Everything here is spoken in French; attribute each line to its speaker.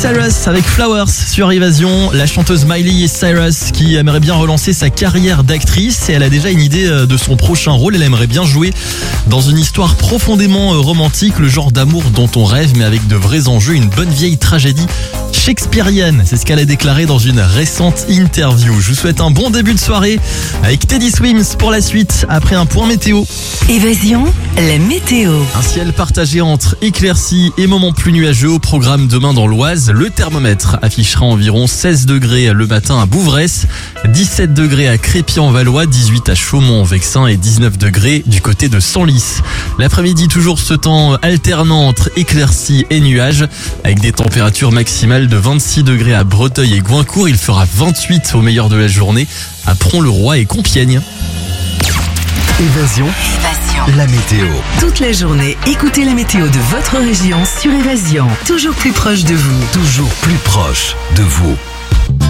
Speaker 1: Cyrus avec Flowers sur Évasion. La chanteuse Miley Cyrus qui aimerait bien relancer sa carrière d'actrice et elle a déjà une idée de son prochain rôle. Elle aimerait bien jouer dans une histoire profondément romantique, le genre d'amour dont on rêve mais avec de vrais enjeux, une bonne vieille tragédie shakespearienne. C'est ce qu'elle a déclaré dans une récente interview. Je vous souhaite un bon début de soirée avec Teddy Swims pour la suite après un point météo.
Speaker 2: Évasion, la météo.
Speaker 1: Un ciel partagé entre éclaircies et moments plus nuageux au programme demain dans l'Oise. Le thermomètre affichera environ 16 degrés le matin à Bouvresse, 17 degrés à Crépy-en-Valois, 18 à Chaumont-en-Vexin et 19 degrés du côté de Senlis. L'après-midi, toujours ce temps alternant entre éclaircies et nuages avec des températures maximales de 26 degrés à Breteuil et Goincourt. Il fera 28 au meilleur de la journée à Pront-le-Roi et Compiègne.
Speaker 3: Évasion, la météo.
Speaker 2: Toute la journée, écoutez la météo de votre région sur Évasion. Toujours plus proche de vous.
Speaker 3: Toujours plus proche de vous.